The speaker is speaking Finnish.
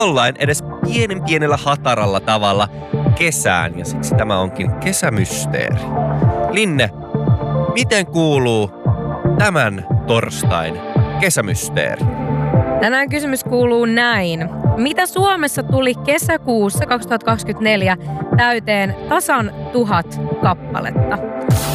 jollain edes pienellä hataralla tavalla kesään ja siksi tämä onkin kesämysteeri. Linne, miten kuuluu tämän torstain kesämysteeri? Tänään kysymys kuuluu näin. Mitä Suomessa tuli kesäkuussa 2024 täyteen tasan 1000 kappaletta?